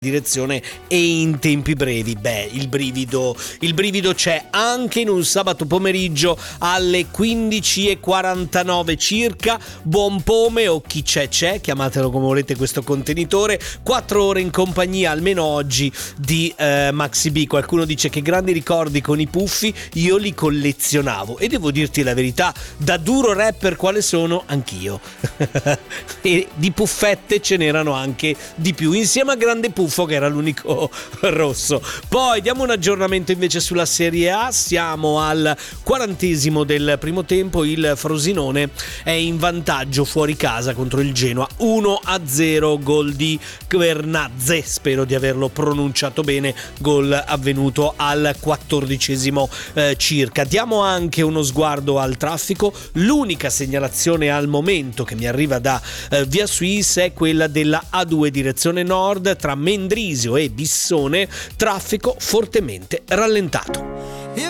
direzione e in tempi brevi. Il brivido c'è anche in un sabato pomeriggio alle 15:49 circa. Buon pome o chi c'è, chiamatelo come volete questo contenitore. 4 ore in compagnia almeno oggi di Maxi B. Qualcuno dice che grandi ricordi con i Puffi, io li collezionavo e devo dirti la verità, da duro rapper quale sono, anch'io. E di puffette ce n'erano anche di più, insieme a Grande Puffo che era l'unico rosso. Poi diamo un aggiornamento invece sulla Serie A. Siamo al 40° del primo tempo. Il Frosinone è in vantaggio fuori casa contro il Genoa 1-0, gol di Quernazze, spero di averlo pronunciato bene, gol avvenuto al 14° circa. Diamo anche uno sguardo al traffico. L'unica segnalazione al momento che mi arriva da Via Suisse è quella della A2 direzione nord tra Mendrisio e Bissone, traffico fortemente rallentato.